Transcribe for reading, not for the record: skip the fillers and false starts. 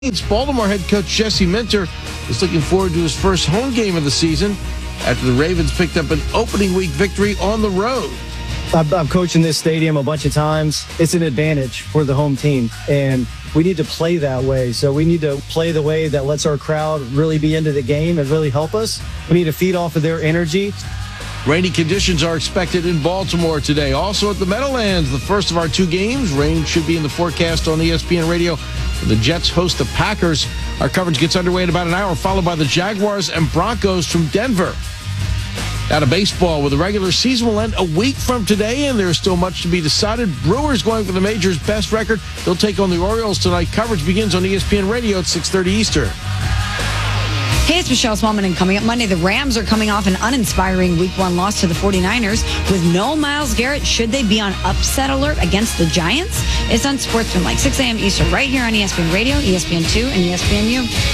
Baltimore head coach Jesse Minter is looking forward to his first home game of the season after the Ravens picked up an opening week victory on the road. I've coached in this stadium a bunch of times. It's an advantage for the home team, and we need to play that way. So we need to play the way that lets our crowd really be into the game and really help us. We need to feed off of their energy. Rainy conditions are expected in Baltimore today. Also at the Meadowlands, the first of our two games. Rain should be in the forecast on ESPN Radio. The Jets host the Packers. Our coverage gets underway in about an hour, followed by the Jaguars and Broncos from Denver. Out of baseball, where the regular season will end a week from today, and there's still much to be decided. Brewers going for the major's best record. They'll take on the Orioles tonight. Coverage begins on ESPN Radio at 6:30 Eastern. Hey, it's Michelle Smallman, and coming up Monday, the Rams are coming off an uninspiring Week 1 loss to the 49ers. With no Myles Garrett, should they be on upset alert against the Giants? It's on Sportsman, like 6 a.m. Eastern, right here on ESPN Radio, ESPN2, and ESPNU.